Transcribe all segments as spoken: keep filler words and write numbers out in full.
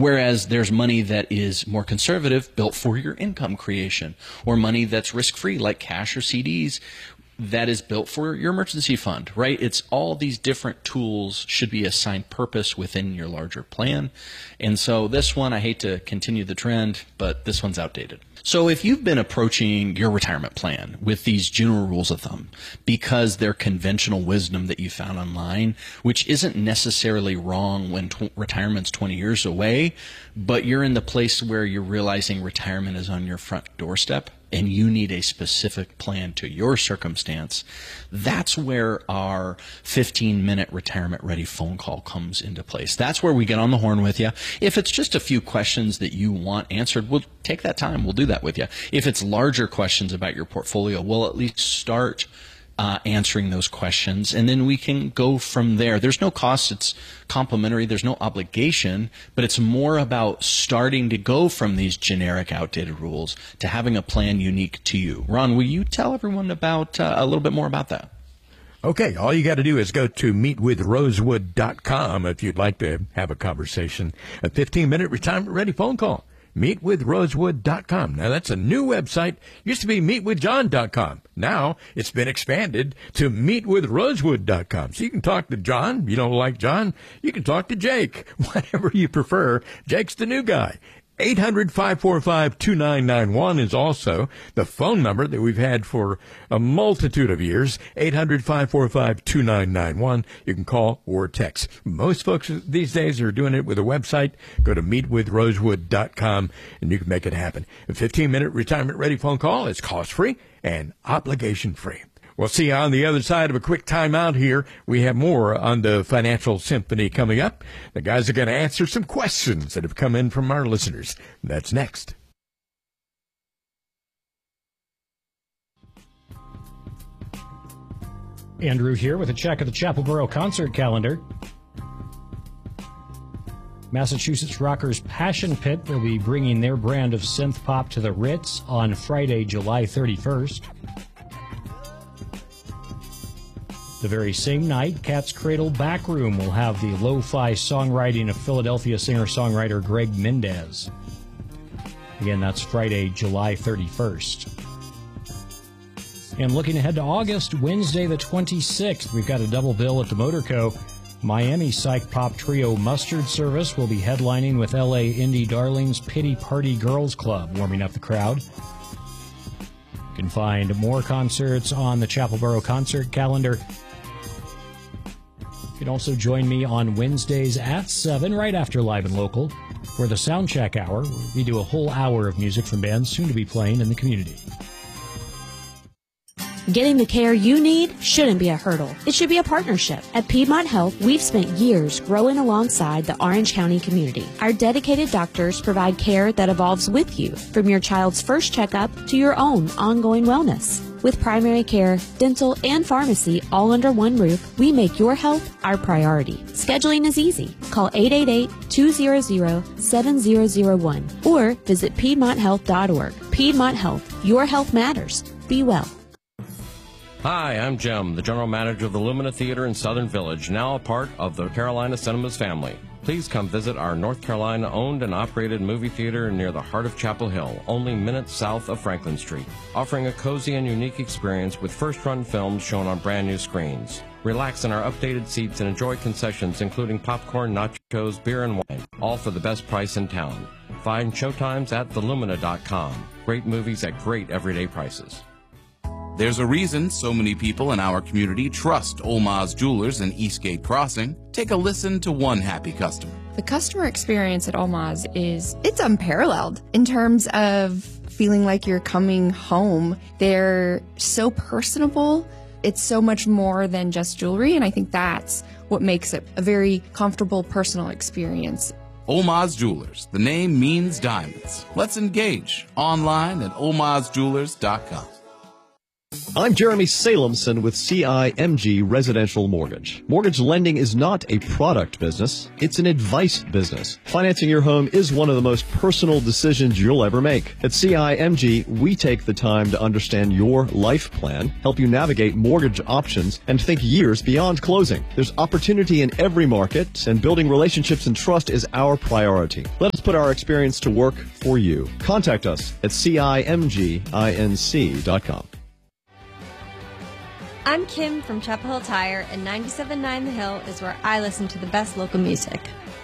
Whereas there's money that is more conservative, built for your income creation, or money that's risk-free, like cash or C Ds, that is built for your emergency fund, right? It's all these different tools should be assigned purpose within your larger plan. And so this one, I hate to continue the trend, but this one's outdated. So if you've been approaching your retirement plan with these general rules of thumb because they're conventional wisdom that you found online, which isn't necessarily wrong when tw- retirement's twenty years away, but you're in the place where you're realizing retirement is on your front doorstep and you need a specific plan to your circumstance, that's where our fifteen-minute retirement-ready phone call comes into place. That's where we get on the horn with you. If it's just a few questions that you want answered, we'll take that time. We'll do that with you. If it's larger questions about your portfolio, we'll at least start Uh, answering those questions, and then we can go from there. There's no cost. It's complimentary. There's no obligation, but it's more about starting to go from these generic, outdated rules to having a plan unique to you. Ron, will you tell everyone about uh, a little bit more about that? Okay, all you got to do is go to meet with rosewood dot com if you'd like to have a conversation. A fifteen-minute retirement-ready phone call. meet with rosewood dot com. Now, that's a new website. Used to be meet with john dot com. Now, it's been expanded to meet with rosewood dot com. So you can talk to John. You don't like John? You can talk to Jake. Whatever you prefer. Jake's the new guy. eight hundred, five four five, two nine nine one is also the phone number that we've had for a multitude of years. eight hundred, five four five, two nine nine one. You can call or text. Most folks these days are doing it with a website. Go to meet with rosewood dot com and you can make it happen. A fifteen-minute retirement-ready phone call is cost-free and obligation-free. We'll see you on the other side of a quick timeout here. We have more on the Financial Symphony coming up. The guys are going to answer some questions that have come in from our listeners. That's next. Andrew here with a check of the Chapelboro concert calendar. Massachusetts rockers Passion Pit will be bringing their brand of synth pop to the Ritz on Friday, July thirty-first. The very same night, Cat's Cradle Backroom will have the lo-fi songwriting of Philadelphia singer-songwriter Greg Mendez. Again, that's Friday, July thirty-first. And looking ahead to August, Wednesday the twenty-sixth, we've got a double bill at the Motor Co. Miami psych pop trio Mustard Service will be headlining with L A indie darlings Pity Party Girls Club, warming up the crowd. You can find more concerts on the Chapelboro concert calendar. You can also join me on Wednesdays at seven, right after Live and Local, for the Soundcheck Hour. We do a whole hour of music from bands soon to be playing in the community. Getting the care you need shouldn't be a hurdle. It should be a partnership. At Piedmont Health, we've spent years growing alongside the Orange County community. Our dedicated doctors provide care that evolves with you, from your child's first checkup to your own ongoing wellness. With primary care, dental, and pharmacy all under one roof, we make your health our priority. Scheduling is easy. Call eight eight eight, two hundred, seven zero zero one or visit piedmont health dot org. Piedmont Health. Your health matters. Be well. Hi, I'm Jim, the general manager of the Lumina Theater in Southern Village, now a part of the Carolina Cinemas family. Please come visit our North Carolina-owned and operated movie theater near the heart of Chapel Hill, only minutes south of Franklin Street, offering a cozy and unique experience with first-run films shown on brand-new screens. Relax in our updated seats and enjoy concessions including popcorn, nachos, beer, and wine, all for the best price in town. Find showtimes at the lumina dot com. Great movies at great everyday prices. There's a reason so many people in our community trust Olmaz Jewelers in Eastgate Crossing. Take a listen to one happy customer. The customer experience at Olmaz is, it's unparalleled in terms of feeling like you're coming home. They're so personable. It's so much more than just jewelry, and I think that's what makes it a very comfortable, personal experience. Olmaz Jewelers. The name means diamonds. Let's engage online at olmaz jewelers dot com. I'm Jeremy Salemson with C I M G Residential Mortgage. Mortgage lending is not a product business, it's an advice business. Financing your home is one of the most personal decisions you'll ever make. At C I M G, we take the time to understand your life plan, help you navigate mortgage options, and think years beyond closing. There's opportunity in every market, and building relationships and trust is our priority. Let us put our experience to work for you. Contact us at C I M G inc dot com. I'm Kim from Chapel Hill Tire, and ninety-seven point nine The Hill is where I listen to the best local music.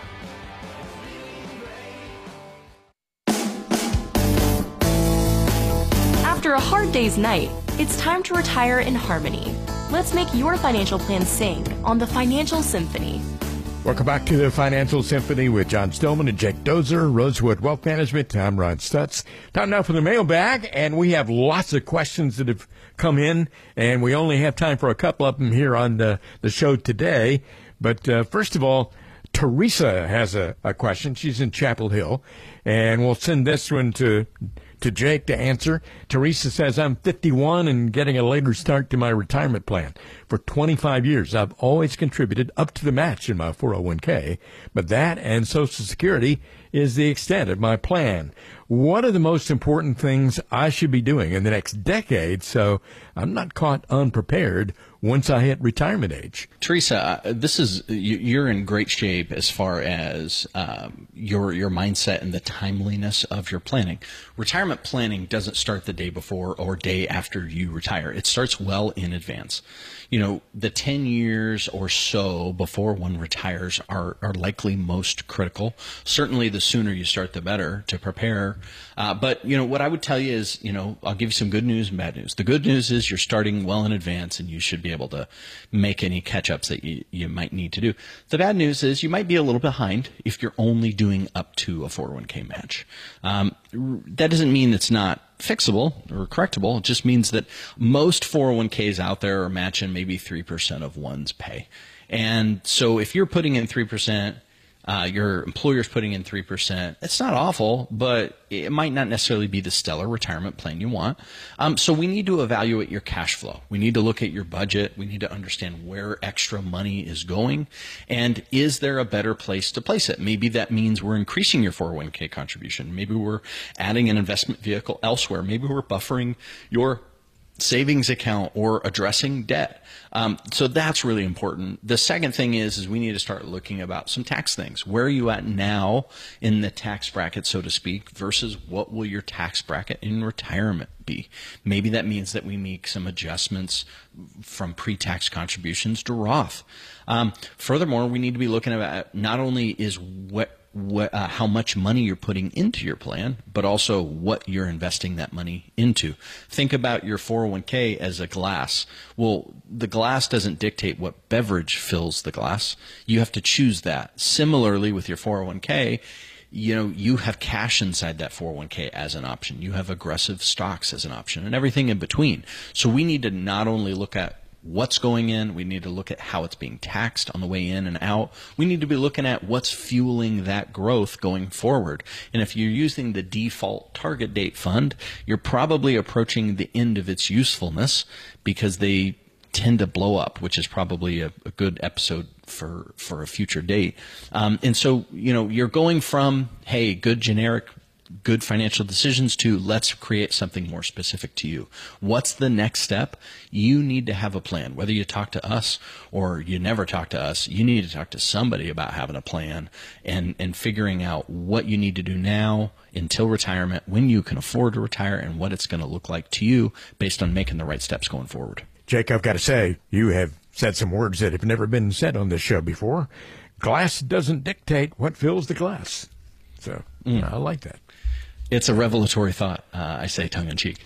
After a hard day's night, it's time to retire in harmony. Let's make your financial plan sing on the Financial Symphony. Welcome back to the Financial Symphony with John Stillman and Jake Dozer, Rosewood Wealth Management. I'm Ron Stutz. Time now for the mailbag, and we have lots of questions that have come in, and we only have time for a couple of them here on the, the show today. But uh, first of all, Teresa has a, a question. She's in Chapel Hill, and we'll send this one to to Jake to answer. Teresa says, I'm fifty-one and getting a later start to my retirement plan. For twenty-five years, I've always contributed up to the match in my four oh one k, but that and Social Security is the extent of my plan. What are the most important things I should be doing in the next decade so I'm not caught unprepared once I hit retirement age? Teresa, uh, this is you, you're in great shape as far as um, your your mindset and the timeliness of your planning. Retirement planning doesn't start the day before or day after you retire. It starts well in advance. You know, the ten years or so before one retires are, are likely most critical. Certainly the sooner you start, the better to prepare. Uh, but, you know, what I would tell you is, you know, I'll give you some good news and bad news. The good news is you're starting well in advance and you should be able to make any catch-ups that you, you might need to do. The bad news is you might be a little behind if you're only doing up to a four oh one k match. Um, that doesn't mean it's not fixable or correctable. It just means that most four oh one k's out there are matching maybe three percent of one's pay. And so if you're putting in three percent, uh, your employer's putting in three percent, it's not awful, but it might not necessarily be the stellar retirement plan you want. Um, so we need to evaluate your cash flow. We need to look at your budget. We need to understand where extra money is going. And is there a better place to place it? Maybe that means we're increasing your four oh one k contribution. Maybe we're adding an investment vehicle elsewhere. Maybe we're buffering your savings account or addressing debt. Um, so that's really important. The second thing is, is we need to start looking about some tax things. Where are you at now in the tax bracket, so to speak, versus what will your tax bracket in retirement be? Maybe that means that we make some adjustments from pre-tax contributions to Roth. Um, furthermore, we need to be looking at not only is what What, uh, how much money you're putting into your plan, but also what you're investing that money into. Think about your four oh one k as a glass. Well, the glass doesn't dictate what beverage fills the glass. You have to choose that. Similarly, with your four oh one k, you know, you have cash inside that four oh one k as an option. You have aggressive stocks as an option and everything in between. So we need to not only look at what's going in, we need to look at how it's being taxed on the way in and out. We need to be looking at what's fueling that growth going forward. And if you're using the default target date fund, you're probably approaching the end of its usefulness because they tend to blow up, which is probably a, a good episode for, for a future date. Um, and so, you know, you're going from, hey, good generic good financial decisions to let's create something more specific to you. What's the next step? You need to have a plan. Whether you talk to us or you never talk to us, you need to talk to somebody about having a plan and, and figuring out what you need to do now until retirement, when you can afford to retire, and what it's going to look like to you based on making the right steps going forward. Jake, I've got to say, you have said some words that have never been said on this show before. Glass doesn't dictate what fills the glass. So mm. I like that. It's a revelatory thought, uh, I say tongue-in-cheek.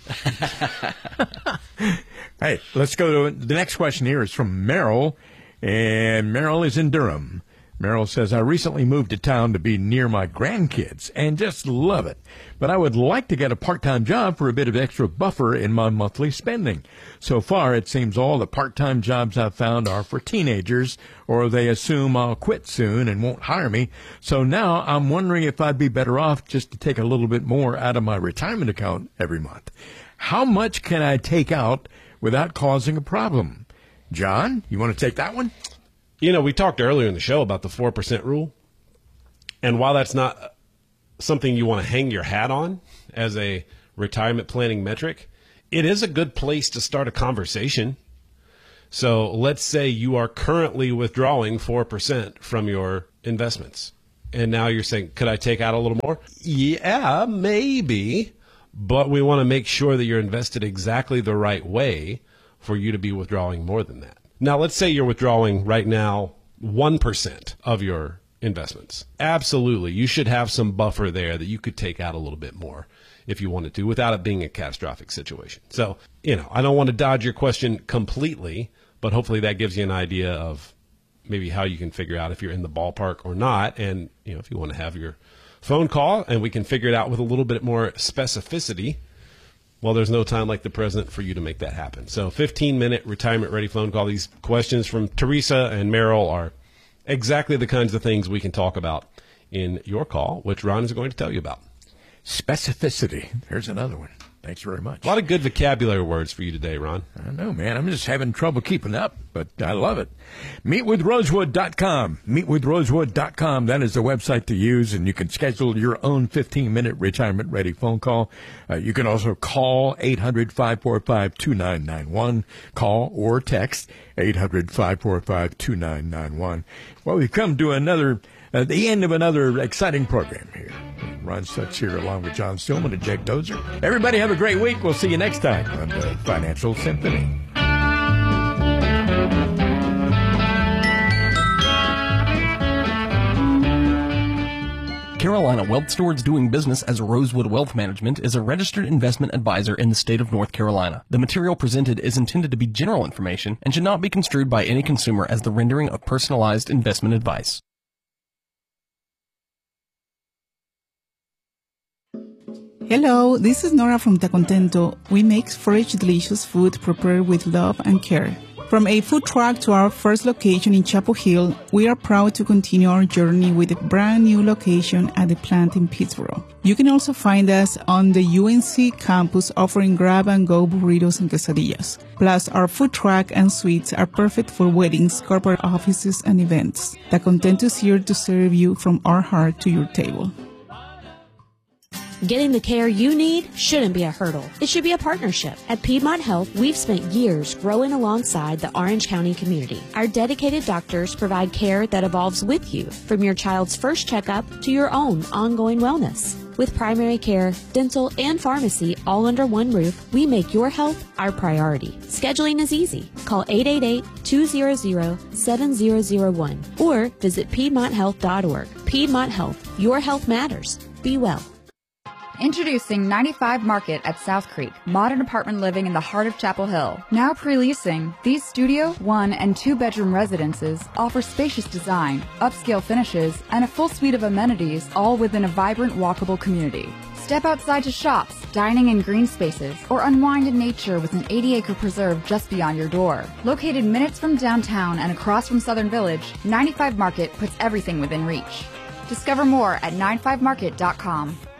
Hey, let's go to the next question here. Is from Merrill, and Merrill is in Durham. Merrill says, I recently moved to town to be near my grandkids and just love it. But I would like to get a part-time job for a bit of extra buffer in my monthly spending. So far, it seems all the part-time jobs I've found are for teenagers, or they assume I'll quit soon and won't hire me. So now I'm wondering if I'd be better off just to take a little bit more out of my retirement account every month. How much can I take out without causing a problem. John, you want to take that one? You know, we talked earlier in the show about the four percent rule. And while that's not something you want to hang your hat on as a retirement planning metric, it is a good place to start a conversation. So let's say you are currently withdrawing four percent from your investments. And now you're saying, could I take out a little more? Yeah, maybe. But we want to make sure that you're invested exactly the right way for you to be withdrawing more than that. Now, let's say you're withdrawing right now one percent of your investments. Absolutely. You should have some buffer there that you could take out a little bit more if you wanted to without it being a catastrophic situation. So, you know, I don't want to dodge your question completely, but hopefully that gives you an idea of maybe how you can figure out if you're in the ballpark or not. And, you know, if you want to have your phone call and we can figure it out with a little bit more specificity, well, there's no time like the present for you to make that happen. So fifteen minute retirement ready phone call. These questions from Teresa and Merrill are exactly the kinds of things we can talk about in your call, which Ron is going to tell you about. Specificity. There's another one. Thanks very much. A lot of good vocabulary words for you today, Ron. I know, man. I'm just having trouble keeping up, but I love it. meet with rosewood dot com. meet with rosewood dot com. That is the website to use, and you can schedule your own fifteen minute retirement-ready phone call. Uh, you can also call eight hundred, five four five, two nine nine one. Call or text eight hundred, five four five, two nine nine one. Well, we've come to another, uh, the end of another exciting program here. Ron Stutz here along with John Stillman and Jake Dozer. Everybody have a great week. We'll see you next time on the Financial Symphony. Carolina Wealth Stewards doing business as Rosewood Wealth Management is a registered investment advisor in the state of North Carolina. The material presented is intended to be general information and should not be construed by any consumer as the rendering of personalized investment advice. Hello, this is Nora from Tacontento. We make fresh, delicious food prepared with love and care. From a food truck to our first location in Chapel Hill, we are proud to continue our journey with a brand new location at the plant in Pittsboro. You can also find us on the U N C campus offering grab-and-go burritos and quesadillas. Plus, our food truck and suites are perfect for weddings, corporate offices, and events. Tacontento is here to serve you from our heart to your table. Getting the care you need shouldn't be a hurdle. It should be a partnership. At Piedmont Health, we've spent years growing alongside the Orange County community. Our dedicated doctors provide care that evolves with you, from your child's first checkup to your own ongoing wellness. With primary care, dental, and pharmacy all under one roof, we make your health our priority. Scheduling is easy. Call eight eight eight, two hundred, seven zero zero one or visit piedmont health dot org. Piedmont Health. Your health matters. Be well. Introducing ninety-five Market at South Creek, modern apartment living in the heart of Chapel Hill. Now pre-leasing, these studio, one, and two-bedroom residences offer spacious design, upscale finishes, and a full suite of amenities, all within a vibrant, walkable community. Step outside to shops, dining in green spaces, or unwind in nature with an eighty acre preserve just beyond your door. Located minutes from downtown and across from Southern Village, ninety-five Market puts everything within reach. Discover more at ninety-five market dot com.